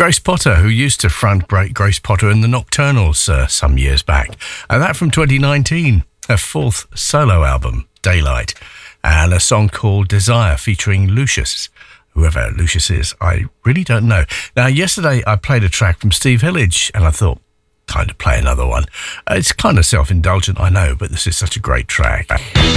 Grace Potter, who used to front Grace Potter in the Nocturnals some years back. And that from 2019, her fourth solo album, Daylight, and a song called Desire featuring Lucius. Whoever Lucius is, I really don't know. Now, yesterday I played a track from Steve Hillage, and I thought, time to play another one. It's kind of self-indulgent, I know, but this is such a great track.